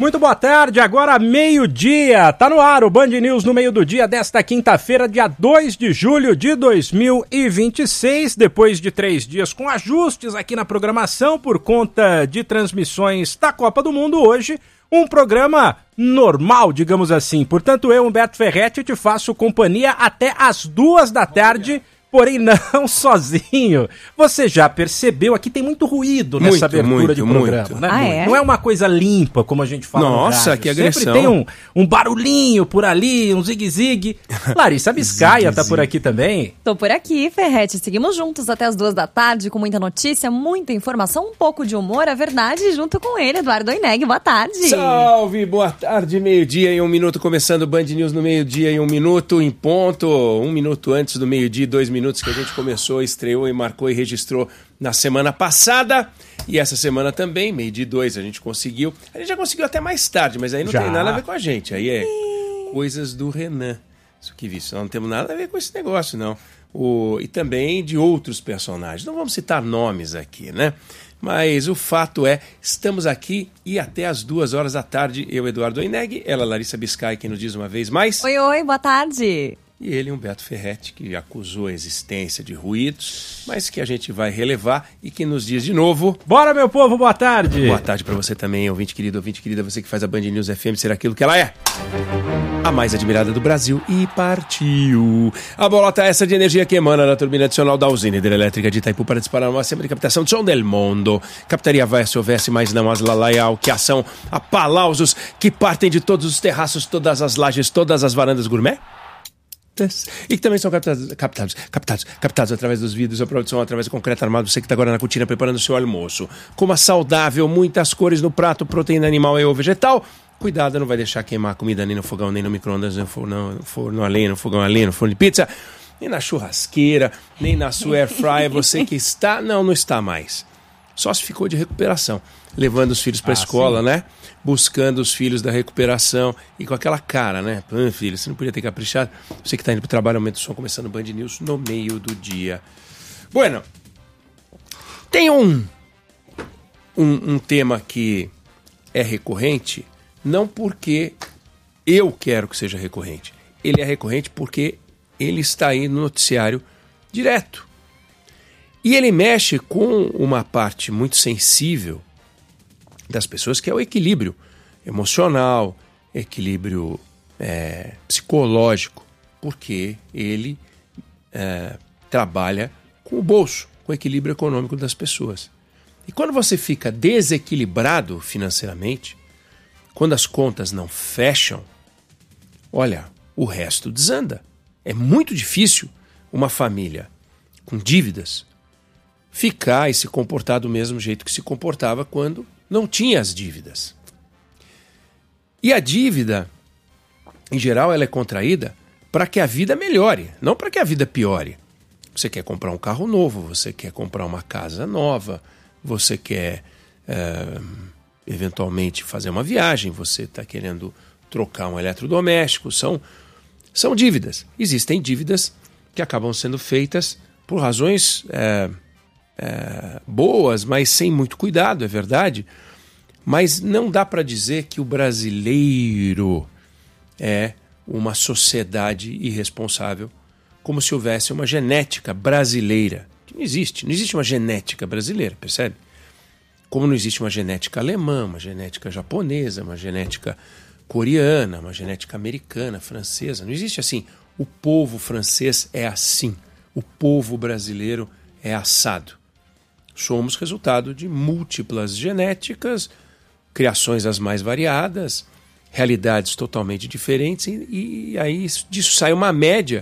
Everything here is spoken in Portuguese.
Muito boa tarde, agora meio-dia, tá no ar o Band News no meio do dia desta quinta-feira, dia 2 de julho de 2026, depois de 3 dias com ajustes aqui na programação por conta de transmissões da Copa do Mundo hoje, um programa normal, digamos assim. Portanto, eu, Humberto Ferretti, te faço companhia até as 2 da tarde, porém não sozinho. Você já percebeu, aqui tem muito ruído nessa abertura de programa, né? É? Não é uma coisa limpa, como a gente fala. Nossa, que agressão. Sempre tem um barulhinho por ali, um zigue-zigue. Larissa Biscaia tá por aqui também. Tô por aqui, Ferretti. Seguimos juntos até as 2 da tarde com muita notícia, muita informação, um pouco de humor, a verdade, junto com ele, Eduardo Oineg. Boa tarde. Salve, boa tarde, meio-dia e 1 minuto, começando o Band News no meio-dia e 1 minuto, em ponto. 1 minuto antes do meio-dia, 2 minutos que a gente começou, estreou e marcou e registrou na semana passada. E essa semana também, meio-dia 2, a gente conseguiu. A gente já conseguiu até mais tarde, mas aí não tem nada a ver com a gente. Aí é coisas do Renan. Isso que isso, não temos nada a ver com esse negócio, não. E também de outros personagens. Não vamos citar nomes aqui, né? Mas o fato é, estamos aqui e até as 2 horas da tarde, eu, Eduardo Oineg, ela, Larissa Biscay, quem nos diz uma vez mais. Oi, boa tarde. E ele, Humberto Ferretti, que acusou a existência de ruídos, mas que a gente vai relevar e que nos diz de novo... Bora, meu povo, boa tarde! Boa tarde pra você também, ouvinte querida, você que faz a Band News FM ser aquilo que ela é. A mais admirada do Brasil. E partiu! A bolota é essa de energia que emana da turbina adicional da usina hidrelétrica de Itaipu para disparar uma sistema de captação de som del mundo. Captaria vai se houvesse, mas não as lalaial, que ação a palausos que partem de todos os terraços, todas as lajes, todas as varandas gourmet. E que também são captados através dos vidros, a produção através do concreto armado. Você que está agora na cortina preparando o seu almoço. Coma saudável, muitas cores no prato, proteína animal e ou vegetal. Cuidado, não vai deixar queimar a comida nem no fogão, nem no micro-ondas, nem no forno a lenha, no fogão a lenha, no forno de pizza, nem na churrasqueira, nem na sua air fryer. Você que está, não está mais. Só se ficou de recuperação, levando os filhos para a escola, sim, né? Buscando os filhos da recuperação e com aquela cara, né? Filho, você não podia ter caprichado. Você que está indo para o trabalho, aumenta o som, começando o Band News no meio do dia. Bueno, tem um tema que é recorrente, não porque eu quero que seja recorrente. Ele é recorrente porque ele está aí no noticiário direto. E ele mexe com uma parte muito sensível das pessoas, que é o equilíbrio emocional, equilíbrio psicológico, porque ele trabalha com o bolso, com o equilíbrio econômico das pessoas. E quando você fica desequilibrado financeiramente, quando as contas não fecham, olha, o resto desanda. É muito difícil uma família com dívidas ficar e se comportar do mesmo jeito que se comportava quando não tinha as dívidas. E a dívida, em geral, ela é contraída para que a vida melhore, não para que a vida piore. Você quer comprar um carro novo, você quer comprar uma casa nova, você quer, eventualmente, fazer uma viagem, você está querendo trocar um eletrodoméstico. São dívidas. Existem dívidas que acabam sendo feitas por razões boas, mas sem muito cuidado, é verdade. Mas não dá para dizer que o brasileiro é uma sociedade irresponsável, como se houvesse uma genética brasileira. Não existe uma genética brasileira, percebe? Como não existe uma genética alemã, uma genética japonesa, uma genética coreana, uma genética americana, francesa. Não existe assim, o povo francês é assim, o povo brasileiro é assado. Somos resultado de múltiplas genéticas, criações as mais variadas, realidades totalmente diferentes, e aí disso sai uma média